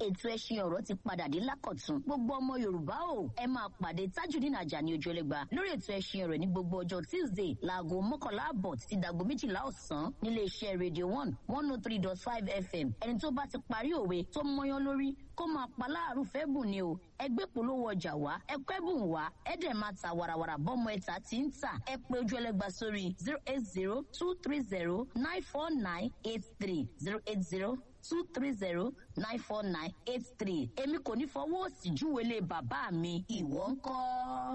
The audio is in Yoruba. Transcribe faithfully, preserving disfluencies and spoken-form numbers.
ètò ẹṣin ọ̀rọ̀ ti padà dé lákọ̀tún. Gbogbo ọmọ Yorùbá o, ẹ máa pàdé Tajudeen Ajani Ojúẹlẹ́gba lórí ètò ẹṣin ọ̀rọ̀ ní gbogbo ọjọ́ Tuesday láago mọ́kànlá àbọ̀ títí dàgbo méjìlá ọ̀sán nílé iṣẹ́ Radio One one oh three dot five F M. Ẹni tó bá ti parí òwe tó mọyán lórí kó máa pa láàrú fẹ́ bùn ni o. Ẹgbẹ́ polówó ọjà wá, ẹ kọ́ ẹ̀bùn wá, ẹ dẹ̀ máa ta wàràwàrà bọ́mọ ẹ̀ta tí ń tà. Ẹ pè Ojúẹlẹ́gba sórí zero eight zero two three zero nine four nine eight three zero eight zero two three zero nine four nine eight three. Èmi kò ní fọwọ́ òsì júwèé lé bàbá mi, ìwọ ńkọ́?